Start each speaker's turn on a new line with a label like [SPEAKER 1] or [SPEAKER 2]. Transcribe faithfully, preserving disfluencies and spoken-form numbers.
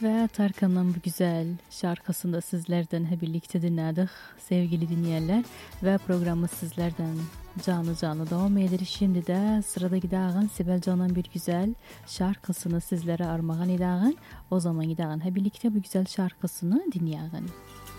[SPEAKER 1] Ve Tarkan'ın bu güzel şarkısını da sizlerden hep birlikte dinledik sevgili dinleyenler. Ve programı sizlerden canlı canlı devam eder. Şimdi de sırada gidağın Sibel Can'ın bir güzel şarkısını sizlere armağan edağın. O zaman gidağın hep birlikte bu güzel şarkısını dinleyelim.